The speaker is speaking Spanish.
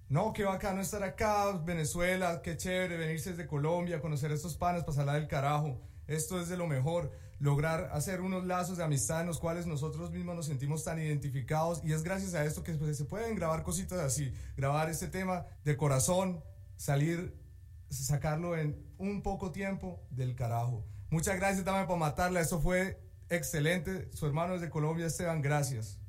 No, qué bacano estar acá, Venezuela, qué chévere venirse desde Colombia, conocer a estos panas, pasarla del carajo. Esto es de lo mejor, lograr hacer unos lazos de amistad en los cuales nosotros mismos nos sentimos tan identificados y es gracias a esto que pues, se pueden grabar cositas así, grabar este tema de corazón, salir, sacarlo en un poco tiempo del carajo. Muchas gracias, dame por matarla, esto fue excelente. Su hermano desde Colombia, Esteban, gracias.